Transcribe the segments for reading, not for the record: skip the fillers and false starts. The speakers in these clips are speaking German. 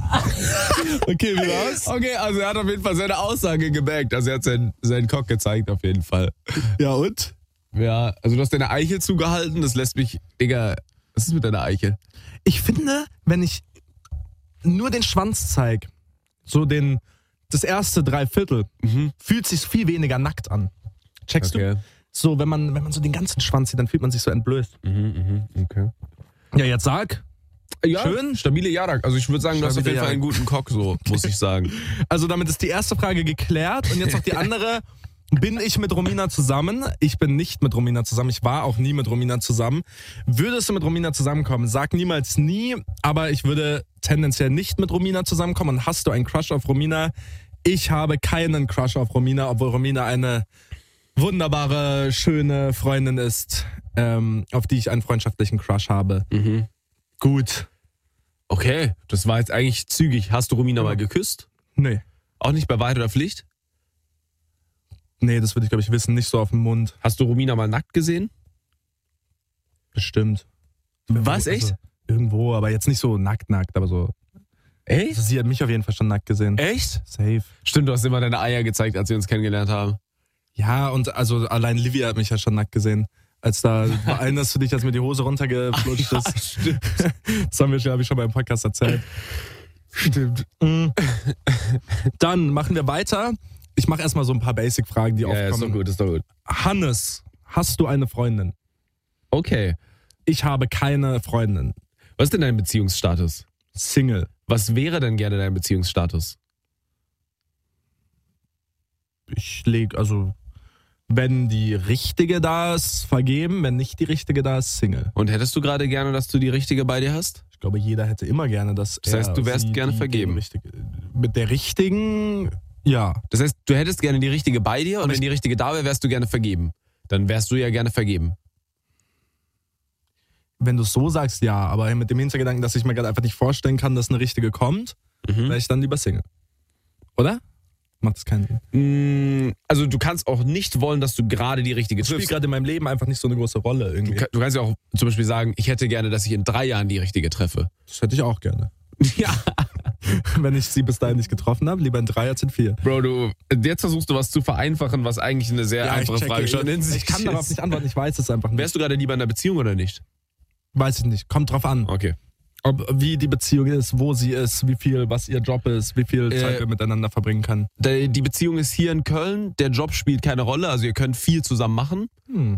Okay, wie war's? Okay, also er hat auf jeden Fall seine Aussage gemerkt. Also er hat seinen Cock gezeigt auf jeden Fall. Ja, und? Ja, also du hast deine Eichel zugehalten, das lässt mich, Digga, was ist mit deiner Eichel? Ich finde, wenn ich nur den Schwanz zeige, so das erste Dreiviertel, fühlt sich viel weniger nackt an. Checkst du? So, wenn man so den ganzen Schwanz sieht, dann fühlt man sich so entblößt. Okay. Ja, jetzt sag. Ja, Schön. Stabile Jarak. Also ich würde sagen, du hast auf jeden Fall einen guten Cock, so, muss ich sagen. Also damit ist die erste Frage geklärt und jetzt noch die andere. Bin ich mit Romina zusammen? Ich bin nicht mit Romina zusammen. Ich war auch nie mit Romina zusammen. Würdest du mit Romina zusammenkommen? Sag niemals nie, aber ich würde tendenziell nicht mit Romina zusammenkommen. Und hast du einen Crush auf Romina? Ich habe keinen Crush auf Romina, obwohl Romina eine wunderbare, schöne Freundin ist, auf die ich einen freundschaftlichen Crush habe. Gut. Okay, das war jetzt eigentlich zügig. Hast du Romina mal geküsst? Nee. Auch nicht bei Wahrheit oder Pflicht? Nee, das würde ich, glaube ich, wissen. Nicht so auf den Mund. Hast du Romina mal nackt gesehen? Bestimmt. Was, echt? Also, irgendwo, aber jetzt nicht so nackt, aber so. Echt? Also sie hat mich auf jeden Fall schon nackt gesehen. Echt? Safe. Stimmt, du hast immer deine Eier gezeigt, als wir uns kennengelernt haben. Ja, und also allein Livia hat mich ja schon nackt gesehen. Als da, erinnerst du dich, als mir die Hose runtergeflutscht ist? Ja, stimmt. Das habe ich schon beim Podcast erzählt. Stimmt. Dann machen wir weiter. Ich mache erstmal so ein paar Basic-Fragen, die aufkommen. Ist doch gut. Hannes, hast du eine Freundin? Okay. Ich habe keine Freundin. Was ist denn dein Beziehungsstatus? Single. Was wäre denn gerne dein Beziehungsstatus? Wenn die richtige da ist, vergeben. Wenn nicht die richtige da ist, Single. Und hättest du gerade gerne, dass du die richtige bei dir hast? Ich glaube, jeder hätte immer gerne, dass Das heißt, du wärst gerne vergeben? Mit der richtigen, ja. Das heißt, du hättest gerne die richtige bei dir und wenn die richtige da wäre, wärst du gerne vergeben. Dann wärst du ja gerne vergeben. Wenn du es so sagst, ja. Aber mit dem Hintergedanken, dass ich mir gerade einfach nicht vorstellen kann, dass eine richtige kommt, wäre ich dann lieber Single. Oder? Macht das keinen Sinn? Also du kannst auch nicht wollen, dass du gerade die richtige Das spielt triffst. gerade in meinem Leben einfach nicht so eine große Rolle irgendwie. Du kannst ja auch zum Beispiel sagen, ich hätte gerne, dass ich in 3 Jahren die richtige treffe. Das hätte ich auch gerne. Ja. Wenn ich sie bis dahin nicht getroffen habe, lieber in 3 als in 4. Bro, jetzt versuchst du was zu vereinfachen, was eigentlich eine sehr einfache Frage schon in sich Ich kann darauf nicht antworten, ich weiß es einfach nicht. Wärst du gerade lieber in einer Beziehung oder nicht? Weiß ich nicht, kommt drauf an. Okay. Wie die Beziehung ist, wo sie ist, was ihr Job ist, wie viel Zeit wir miteinander verbringen können. Die Beziehung ist hier in Köln, der Job spielt keine Rolle, also ihr könnt viel zusammen machen.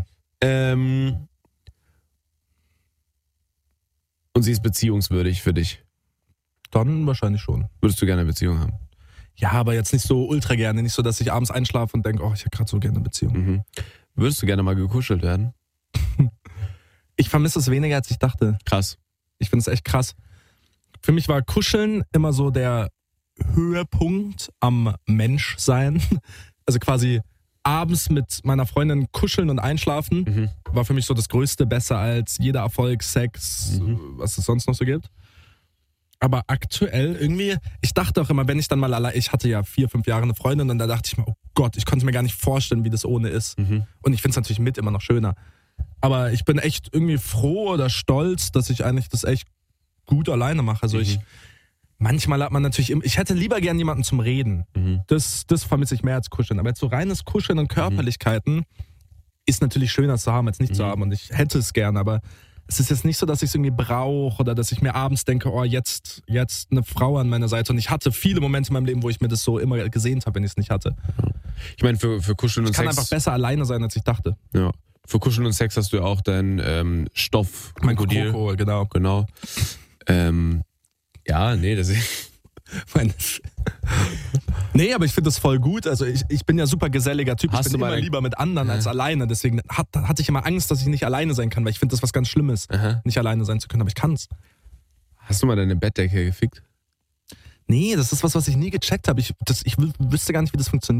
Und sie ist beziehungswürdig für dich. Dann wahrscheinlich schon. Würdest du gerne eine Beziehung haben? Ja, aber jetzt nicht so ultra gerne. Nicht so, dass ich abends einschlafe und denke, oh, ich hätte gerade so gerne eine Beziehung. Würdest du gerne mal gekuschelt werden? Ich vermisse es weniger, als ich dachte. Krass. Ich finde es echt krass. Für mich war Kuscheln immer so der Höhepunkt am Menschsein. Also quasi abends mit meiner Freundin kuscheln und einschlafen war für mich so das Größte, besser als jeder Erfolg, Sex, was es sonst noch so gibt. Aber aktuell irgendwie, ich dachte auch immer, wenn ich dann mal allein, ich hatte ja 4-5 Jahre eine Freundin und da dachte ich mir, oh Gott, ich konnte mir gar nicht vorstellen, wie das ohne ist. Und ich finde es natürlich mit immer noch schöner. Aber ich bin echt irgendwie froh oder stolz, dass ich eigentlich das echt gut alleine mache. Also manchmal hat man natürlich, ich hätte lieber gern jemanden zum Reden. Das vermisse ich mehr als Kuscheln. Aber jetzt so reines Kuscheln und Körperlichkeiten ist natürlich schöner zu haben, als nicht zu haben. Und ich hätte es gern, aber es ist jetzt nicht so, dass ich es irgendwie brauche oder dass ich mir abends denke, oh, jetzt eine Frau an meiner Seite. Und ich hatte viele Momente in meinem Leben, wo ich mir das so immer gesehnt habe, wenn ich es nicht hatte. Ich meine, für Kuscheln und Ich kann Sex... einfach besser alleine sein, als ich dachte. Ja. Für Kuscheln und Sex hast du ja auch deinen Stoff. Mein Krokodil. Krokodil, genau. Genau. Ja, nee, das ist... Nee, aber ich finde das voll gut. Also ich bin ja super geselliger Typ. Hast ich bin du immer mal lieber mit anderen als alleine. Deswegen hatte ich immer Angst, dass ich nicht alleine sein kann, weil ich finde das was ganz Schlimmes, nicht alleine sein zu können. Aber ich kann's. Hast du mal deine Bettdecke gefickt? Nee, das ist was ich nie gecheckt habe. Ich wüsste gar nicht, wie das funktioniert.